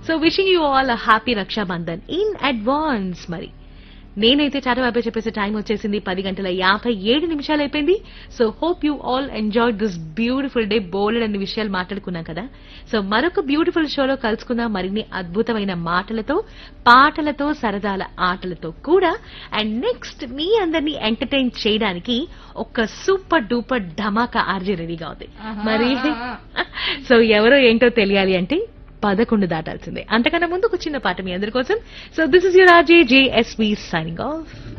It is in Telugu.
So wishing you all happy Rakshabandhan in advance. మరి నేనైతే చాటా బాబాయ్ చెప్పేసి టైం వచ్చేసింది 10:57 అయిపోయింది. So hope you all enjoy this beautiful day. బోల్డ్ అన్ని విషయాలు మాట్లాడుకున్నాం కదా. సో మరొక బ్యూటిఫుల్ షోలో కలుసుకుందాం మరిన్ని అద్భుతమైన మాటలతో, పాటలతో, సరదాల ఆటలతో కూడా. అండ్ నెక్స్ట్ మీ అందరినీ ఎంటర్టైన్ చేయడానికి ఒక సూపర్ డూపర్ ధమాకా ఆర్జే రెడీగా ఉంది. మరి సో ఎవరో ఏంటో తెలియాలి అంటే 11 దాటాల్సిందే. అంతకన్నా ముందు ఒక చిన్న పాట మీ అందరి కోసం. So this is your RJ JSV signing off.